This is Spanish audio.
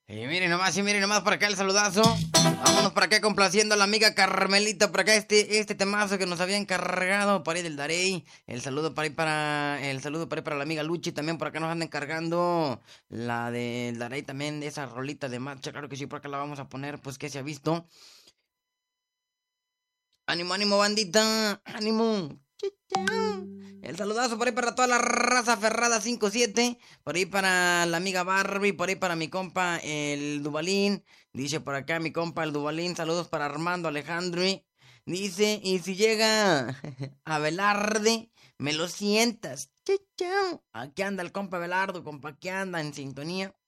Y miren nomás por acá el saludazo. Vámonos por acá complaciendo a la amiga Carmelita. Por acá este temazo que nos habían cargado por ahí del Darey. El saludo para la amiga Luchi. También por acá nos andan cargando la del Darey también. Esa rolita de marcha. Claro que sí, por acá la vamos a poner. Pues que se ha visto. Ánimo, ánimo, bandita. Ánimo. El saludazo por ahí para toda la raza Ferrada 57. Por ahí para la amiga Barbie. Por ahí para mi compa el Dubalín. Dice por acá mi compa el Dubalín. Saludos para Armando Alejandro. Dice, y si llega Abelarde, me lo sientas. Aquí anda el compa Abelardo, compa, que anda en sintonía.